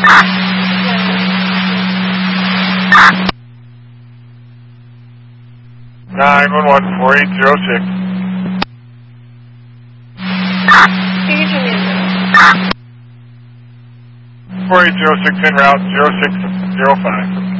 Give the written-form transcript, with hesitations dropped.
911 4806. Can you turn me in? 4806 en route 0605.